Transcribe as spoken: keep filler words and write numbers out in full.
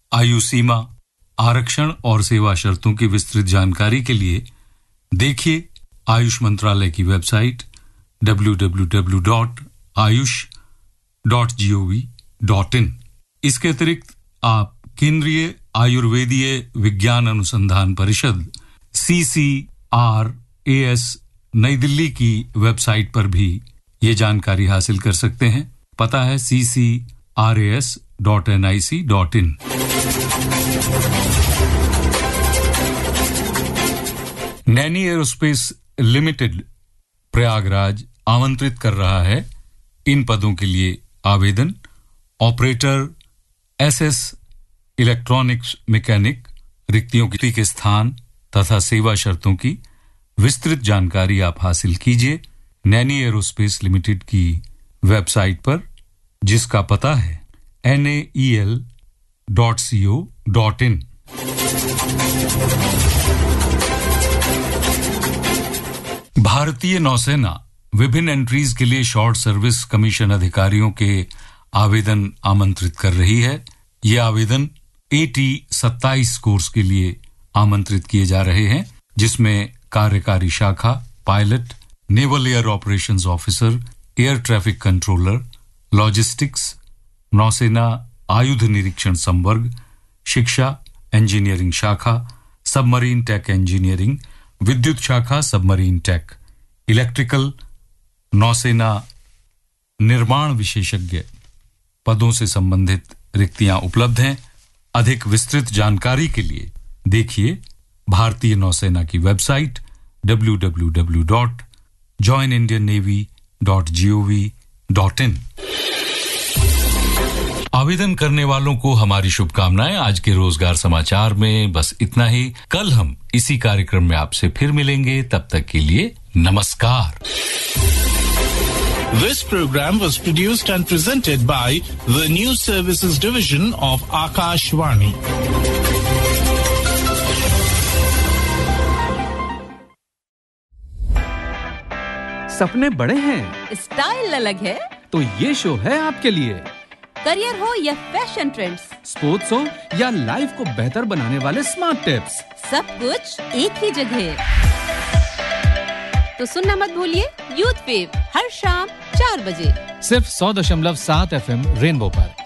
आयु सीमा, आरक्षण और सेवा शर्तों की विस्तृत जानकारी के लिए देखिए आयुष मंत्रालय की website W W W dot Ayush dot gov dot in. इसके अतिरिक्त आप केंद्रीय आयुर्वेदीय विज्ञान अनुसंधान परिषद सी सी आर ए एस नई दिल्ली की वेबसाइट पर भी ये जानकारी हासिल कर सकते हैं। पता है सी C R A S dot N I C dot in. Naini aerospace limited Prayagraj आमंत्रित कर रहा है इन पदों के लिए आवेदन। ऑपरेटर एसएस इलेक्ट्रॉनिक्स मैकेनिक, रिक्तियों के स्थान तथा सेवा शर्तों की विस्तृत जानकारी आप हासिल कीजिए नैनी एरोस्पेस लिमिटेड की वेबसाइट पर, जिसका पता है N A E L dot C O dot in. भारतीय नौसेना विभिन्न एंट्रीज के लिए शॉर्ट सर्विस कमीशन अधिकारियों के आवेदन आमंत्रित कर रही है। ये आवेदन ए टी सत्ताईस कोर्स के लिए आमंत्रित किए जा रहे हैं, जिसमें कार्यकारी शाखा, pilot, naval air operations officer, air traffic controller, logistics, नौसेना आयुध निरीक्षण संवर्ग, शिक्षा, इंजीनियरिंग शाखा, सबमरीन टेक इंजीनियरिंग, विद्युत शाखा, सबमरीन टेक, इलेक्ट्रिकल, नौसेना निर्माण विशेषज्ञ पदों से संबंधित रिक्तियां उपलब्ध हैं। अधिक विस्तृत जानकारी के लिए देखिए भारतीय नौसेना की website W W W dot join Indian navy dot gov dot in. आवेदन करने वालों को हमारी शुभकामनाएं। आज के रोजगार समाचार में बस इतना ही। कल हम इसी कार्यक्रम में आपसे फिर मिलेंगे, तब तक के लिए नमस्कार। This program was produced and presented by the News Services Division of Akashvani. सपने बड़े हैं, स्टाइल अलग है, तो ये शो है आपके लिए। करियर हो या फैशन ट्रेंड्स, स्पोर्ट्स हो या लाइफ को बेहतर बनाने वाले स्मार्ट टिप्स, सब कुछ एक ही जगह। तो सुनना मत भूलिए यूथ वेव हर शाम चार बजे सिर्फ सौ दशमलव सात एफ एम रेनबो पर।